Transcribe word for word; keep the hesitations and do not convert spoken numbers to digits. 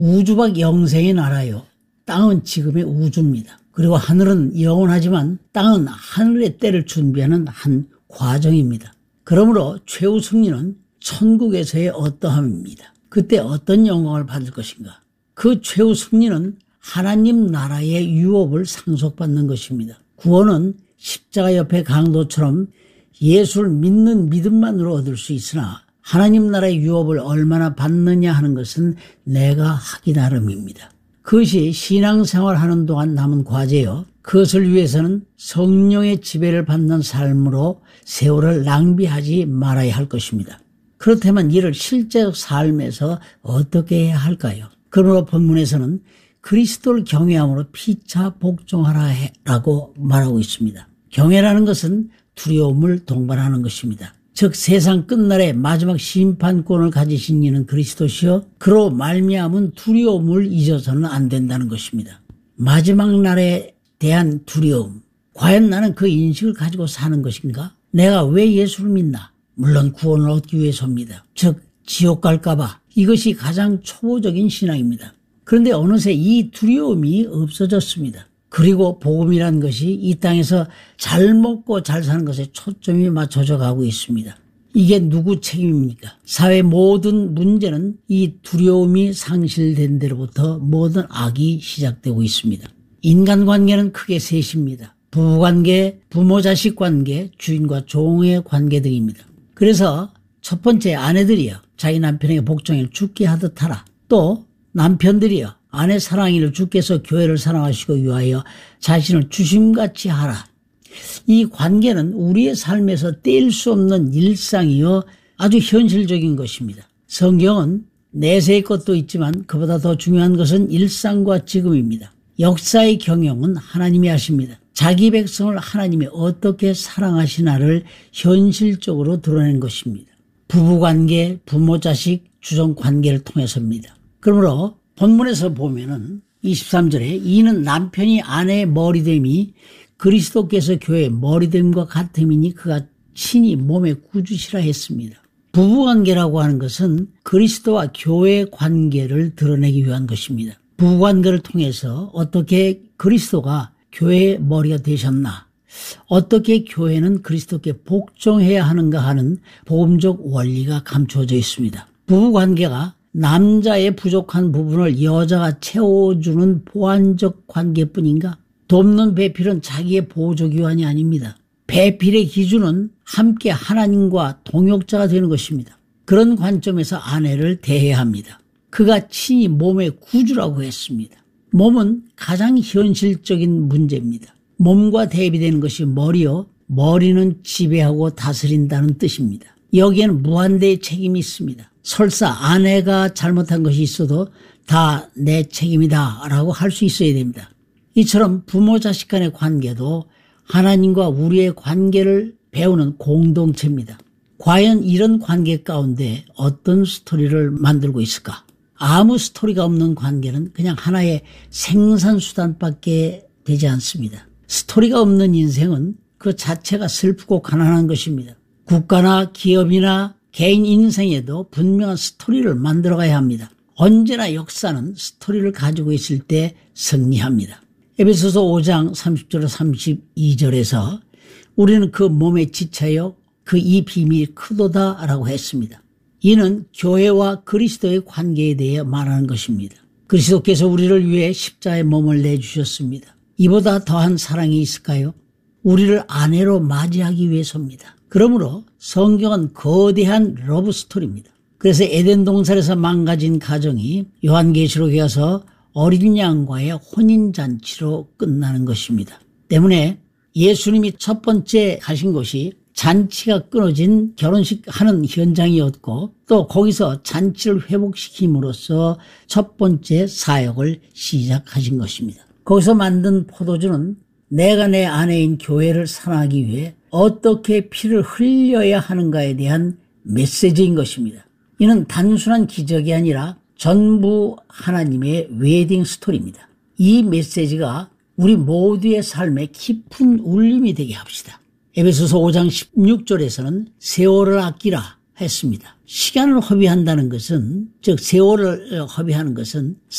우주밖 영생의 나라요. 땅은 지금의 우주입니다. 그리고 하늘은 영원하지만 땅은 하늘의 때를 준비하는 한 과정입니다. 그러므로 최후 승리는 천국에서의 어떠함입니다. 그때 어떤 영광을 받을 것인가? 그 최후 승리는 하나님 나라의 유업을 상속받는 것입니다. 구원은 십자가 옆의 강도처럼 예수를 믿는 믿음만으로 얻을 수 있으나 하나님 나라의 유업을 얼마나 받느냐 하는 것은 내가 하기 나름입니다. 그것이 신앙생활하는 동안 남은 과제요. 그것을 위해서는 성령의 지배를 받는 삶으로 세월을 낭비하지 말아야 할 것입니다. 그렇다면 이를 실제적 삶에서 어떻게 해야 할까요? 그러므로 본문에서는 그리스도를 경외함으로 피차 복종하라라고 말하고 있습니다. 경외라는 것은 두려움을 동반하는 것입니다. 즉 세상 끝날에 마지막 심판권을 가지신 이는 그리스도시요 그로 말미암은 두려움을 잊어서는 안 된다는 것입니다. 마지막 날에 대한 두려움, 과연 나는 그 인식을 가지고 사는 것인가? 내가 왜 예수를 믿나? 물론 구원을 얻기 위해서입니다. 즉 지옥 갈까 봐. 이것이 가장 초보적인 신앙입니다. 그런데 어느새 이 두려움이 없어졌습니다. 그리고 복음이라는 것이 이 땅에서 잘 먹고 잘 사는 것에 초점이 맞춰져 가고 있습니다. 이게 누구 책임입니까? 사회 모든 문제는 이 두려움이 상실된 데로부터 모든 악이 시작되고 있습니다. 인간관계는 크게 셋입니다. 부부관계, 부모자식 관계, 주인과 종의 관계 등입니다. 그래서 첫 번째 아내들이요. 자기 남편에게 복종해 죽게 하듯 하라. 또 남편들이요. 아내 사랑이를 주께서 교회를 사랑하시고 위하여 자신을 주심같이 하라. 이 관계는 우리의 삶에서 뗄 수 없는 일상이요 아주 현실적인 것입니다. 성경은 내세의 것도 있지만 그보다 더 중요한 것은 일상과 지금입니다. 역사의 경영은 하나님이 하십니다. 자기 백성을 하나님이 어떻게 사랑하시나를 현실적으로 드러낸 것입니다. 부부관계, 부모자식, 주정관계를 통해서입니다. 그러므로 본문에서 보면은 이십삼 절에 이는 남편이 아내의 머리됨이 그리스도께서 교회의 머리됨과 같음이니 그가 친히 몸에 구주시라 했습니다. 부부관계라고 하는 것은 그리스도와 교회의 관계를 드러내기 위한 것입니다. 부부관계를 통해서 어떻게 그리스도가 교회의 머리가 되셨나, 어떻게 교회는 그리스도께 복종해야 하는가 하는 복음적 원리가 감추어져 있습니다. 부부관계가 남자의 부족한 부분을 여자가 채워주는 보완적 관계뿐인가? 돕는 배필은 자기의 보조기관이 아닙니다. 배필의 기준은 함께 하나님과 동역자가 되는 것입니다. 그런 관점에서 아내를 대해야 합니다. 그가 친히 몸의 구주라고 했습니다. 몸은 가장 현실적인 문제입니다. 몸과 대비되는 것이 머리요. 머리는 지배하고 다스린다는 뜻입니다. 여기에는 무한대의 책임이 있습니다. 설사 아내가 잘못한 것이 있어도 다 내 책임이다 라고 할 수 있어야 됩니다. 이처럼 부모 자식 간의 관계도 하나님과 우리의 관계를 배우는 공동체입니다. 과연 이런 관계 가운데 어떤 스토리를 만들고 있을까? 아무 스토리가 없는 관계는 그냥 하나의 생산수단밖에 되지 않습니다. 스토리가 없는 인생은 그 자체가 슬프고 가난한 것입니다. 국가나 기업이나 개인 인생에도 분명한 스토리를 만들어가야 합니다. 언제나 역사는 스토리를 가지고 있을 때 승리합니다. 에베소서 오 장 삼십 절에서 삼십이 절에서 우리는 그 몸의 지체요 그 이 비밀이 크도다라고 했습니다. 이는 교회와 그리스도의 관계에 대해 말하는 것입니다. 그리스도께서 우리를 위해 십자가의 몸을 내주셨습니다. 이보다 더한 사랑이 있을까요? 우리를 아내로 맞이하기 위해서입니다. 그러므로 성경은 거대한 러브 스토리입니다. 그래서 에덴 동산에서 망가진 가정이 요한계시록에 가서 어린 양과의 혼인잔치로 끝나는 것입니다. 때문에 예수님이 첫 번째 하신 것이 잔치가 끊어진 결혼식 하는 현장이었고 또 거기서 잔치를 회복시킴으로써 첫 번째 사역을 시작하신 것입니다. 거기서 만든 포도주는 내가 내 아내인 교회를 사랑하기 위해 어떻게 피를 흘려야 하는가에 대한 메시지인 것입니다. 이는 단순한 기적이 아니라 전부 하나님의 웨딩 스토리입니다. 이 메시지가 우리 모두의 삶에 깊은 울림이 되게 합시다. 에베소서 오 장 십육 절에서는 세월을 아끼라 했습니다. 시간을 허비한다는 것은 즉 세월을 허비하는 것은